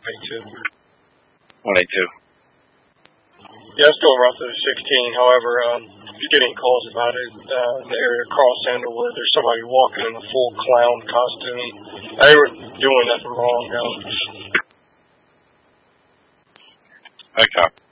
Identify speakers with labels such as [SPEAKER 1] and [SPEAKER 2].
[SPEAKER 1] 22.
[SPEAKER 2] Yeah, still run through 16. However, if you get any calls about it, the area across Sandalwood, there's somebody walking in a full clown costume. They were doing nothing wrong.
[SPEAKER 1] Okay.